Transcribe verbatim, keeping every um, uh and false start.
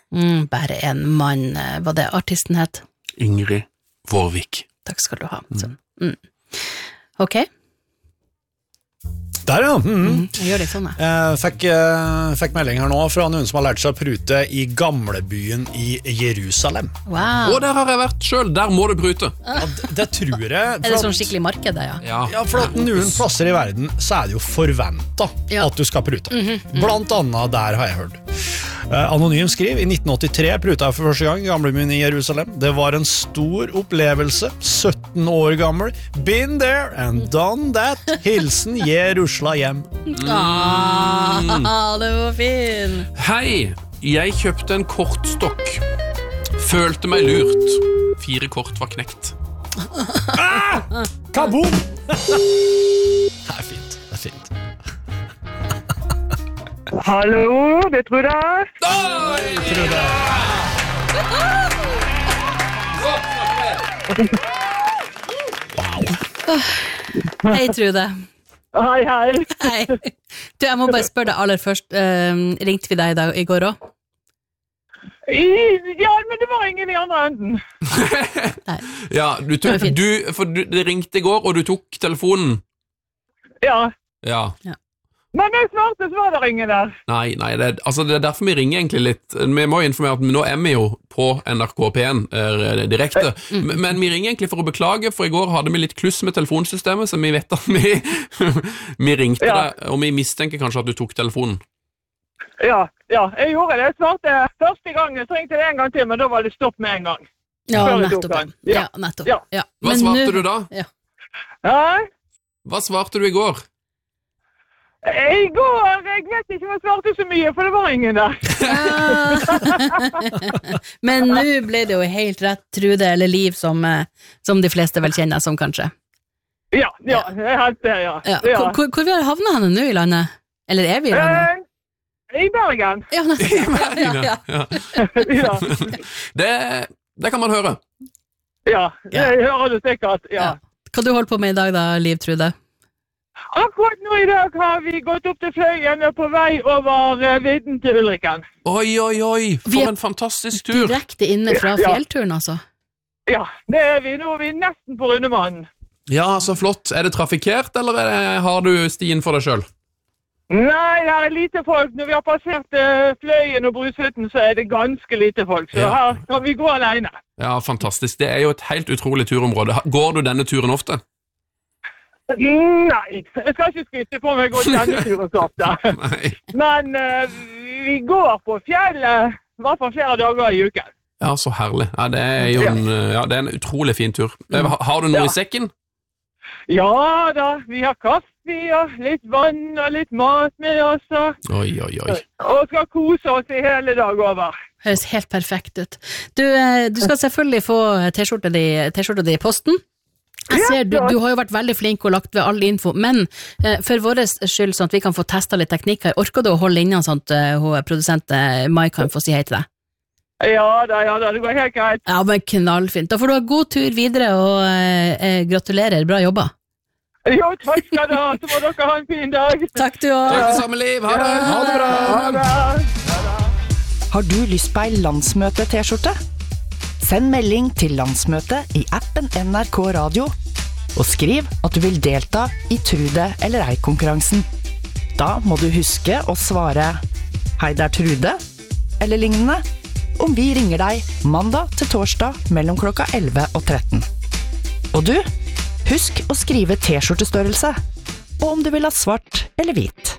Mm, bare en mann, hva det artisten het? Ingrid Vårvik. Takk skal du ha. Mm. Mm. Ok. Der, ja. Mm. Mm, jeg gjør det sånn, jeg. Jeg fikk, uh, fikk melding her nå fra noen som har lært seg å prute i gamlebyen i Jerusalem. Wow. Og der har jeg vært selv, der må du prute. Ja, det, det tror jeg. Er det sånn skikkelig marked, ja? Ja, ja, for at noen plasser i verden så er det jo forventet ja. at du skal prute. Mm -hmm, mm. Blant annet der har jeg hørt. Uh, Anonym skriv, i nitten åttitre pruta jeg for første gang i gamlebyen i Jerusalem. Det var en stor opplevelse, sytten år gammel. Been there and done that. Hilsen Jerusalem. Mm. Ah, det var fin. Hei, jeg kjøpte en kortstokk. Følte meg lurt. Fire kort var knekt. Ah! Kaboom! Det er fint, det er fint. Hallo, det tror jeg. Oi! Tror det. Wow. Hei, Trude. Hei, hei. Hei. Du, jeg må bare spørre deg aller først. Uh, ringte vi deg i, dag, i går også? Ja, men det var ingen i andre enden. Nei. Ja, du tok, du, for du, det ringte i går, og du tok telefonen. Ja. Ja. Ja. Men jeg svarte, så var det ingen der. Nei, nei, det, altså det er derfor vi ringer egentlig litt. Vi må informere at nå er vi jo på N R K P en eh, direkte, mm. men vi ringer egentlig for å beklage, for i går hadde vi litt kluss med telefonsystemet, så vi vet at vi, vi ringte ja. deg, og vi mistenker kanskje at du tok telefonen. Ja, ja, jeg gjorde det. Jeg svarte første gangen, så ringte det en gang til, men da var det stopp med en gang. Ja, nettopp. Ja. Ja, nettopp. Ja. Ja. Hva men svarte nu... du da? Ja. Ja? Hva svarte du i går? I går, jeg vet ikke om jeg svarte så mye, for det var ingen der. Men nå ble det jo helt rett Trude eller Liv som, som de fleste vel kjenner som kanskje. Ja, ja, det er helt det, ja. ja. Hvor, hvor, hvor vi har havnet henne nå i landet? Eller er vi i landet? Eh, I Bergen. Ja, I Bergen, ja. ja. ja. Det, det kan man høre. Ja, det ja. hører du sikkert, ja. ja. Hva du holder på med i dag da, Liv, Trude? Akkurat nå i dag har vi gått opp til Fløyen og på vei over uh, vidden til Ulriken. Oi, oi, oi, for en fantastisk tur. Direkte inne fra ja. fjellturen, altså. Ja, det er vi. Nå er vi nesten på Rundemannen. Ja, så flott. Er det trafikert, eller er det, har du stien for deg selv? Nei, det er lite folk. Når vi har passert uh, Fløyen og Brushytten, så er det ganske lite folk. Så ja. her kan vi gå alene. Ja, fantastisk. Det er jo et helt utrolig turområde. Går du denne turen ofte? Nei, jeg skal ikke skryte på meg å gå denne turen så ofte. Men uh, vi går på fjellet i hvert fall flere dager i uken. Ja, så herlig. Ja, det er jo en, ja, det er en utrolig fin tur. Har du noe ja. i sekken? Ja da, vi har kaffe og litt vann og litt mat med oss. Oi, oi, oi. Og skal kose oss i hele dag over. Høres helt perfekt ut. Du, du skal selvfølgelig få t-skjorta di, t-skjorta di i posten. Jeg ser, du, du har jo vært veldig flink og lagt ved all info, men eh, for vår skyld, sånn at vi kan få testet litt teknikk her, orker du å holde innan sånn at uh, produsent uh, Mai kan få si hei til deg? Ja da, ja da, det går helt greit. Ja, men knallfint. Da får du ha god tur videre, og uh, uh, gratulerer, bra jobba. Jo, takk skal du ha, så må dere ha en fin dag. Takk du også. Takk det samme, Liv. Ha det. Ha det bra. Ha det. Har du lyst på ei landsmøte-t-skjorte? Send melding til landsmøtet i appen N R K Radio, og skriv at du vil delta i Trude eller ei-konkurransen. Da må du huske å svare «Hei, det er Trude», eller lignende, om vi ringer deg mandag til torsdag mellom klokka elleve og tretten. Og du, husk å skrive t-skjortestørrelse, og om du vil ha svart eller hvit.